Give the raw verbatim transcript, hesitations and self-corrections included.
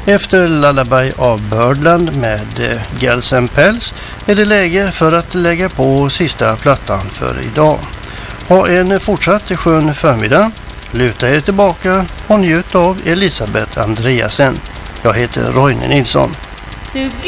Efter Lullaby av Birdland med eh, Gals and Pels är det läge för att lägga på sista plattan för idag. Ha en fortsatt skön förmiddag. Luta er tillbaka och njut av Elisabeth Andreasen. Jag heter Roine Nilsson.